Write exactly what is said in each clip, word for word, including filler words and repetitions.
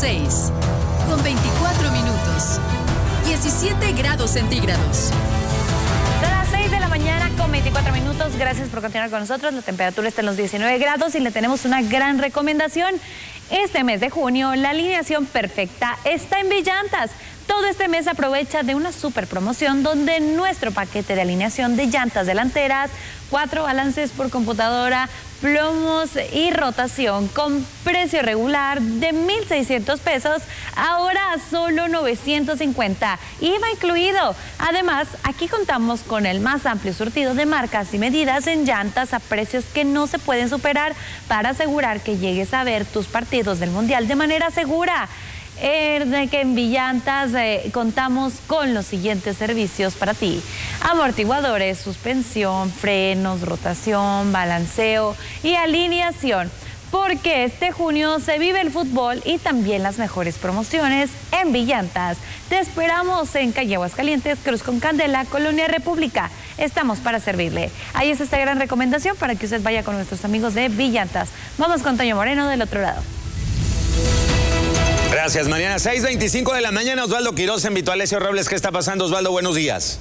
seis, con veinticuatro minutos, diecisiete grados centígrados. Son las seis de la mañana con veinticuatro minutos. Gracias por continuar con nosotros. La temperatura está en los diecinueve grados y le tenemos una gran recomendación. Este mes de junio, la alineación perfecta está en Villantas. Todo este mes aprovecha de una super promoción donde nuestro paquete de alineación de llantas delanteras, cuatro balances por computadora, plomos y rotación con precio regular de mil seiscientos pesos, ahora a solo novecientos cincuenta, I V A incluido. Además, aquí contamos con el más amplio surtido de marcas y medidas en llantas a precios que no se pueden superar para asegurar que llegues a ver tus partidos del Mundial de manera segura. Eh, que en Villantas eh, contamos con los siguientes servicios para ti: amortiguadores, suspensión, frenos, rotación, balanceo y alineación. Porque este junio se vive el fútbol y también las mejores promociones en Villantas. Te esperamos en calle Aguascalientes, Cruz con Candela, Colonia República. Estamos para servirle. Ahí es esta gran recomendación para que usted vaya con nuestros amigos de Villantas. Vamos con Toño Moreno del otro lado. Gracias, Mariana. seis veinticinco de la mañana, Osvaldo Quiroz en Vito Alessio Robles. ¿Qué está pasando, Osvaldo? Buenos días.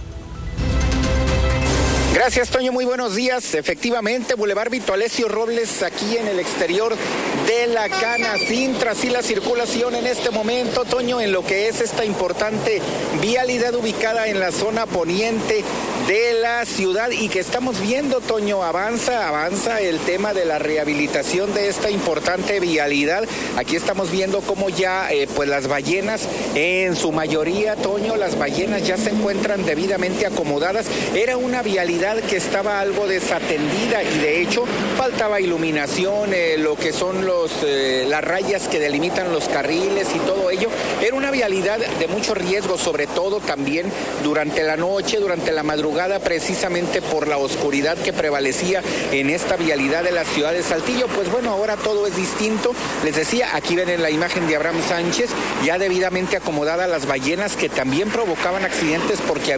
Gracias, Toño. Muy buenos días. Efectivamente, Boulevard Vito Alessio Robles, aquí en el exterior de la Canacintra. Así la circulación en este momento, Toño, en lo que es esta importante vialidad ubicada en la zona poniente de la ciudad y que estamos viendo, Toño, avanza, avanza el tema de la rehabilitación de esta importante vialidad. Aquí estamos viendo cómo ya, eh, pues las ballenas, en su mayoría, Toño, las ballenas ya se encuentran debidamente acomodadas. Era una vialidad que estaba algo desatendida y de hecho faltaba iluminación, eh, lo que son los eh, las rayas que delimitan los carriles y todo ello. Era una vialidad de mucho riesgo, sobre todo también durante la noche, durante la madrugada, precisamente por la oscuridad que prevalecía en esta vialidad de la ciudad de Saltillo. Pues bueno, ahora todo es distinto. Les decía, aquí ven en la imagen de Abraham Sánchez, ya debidamente acomodadas las ballenas que también provocaban accidentes porque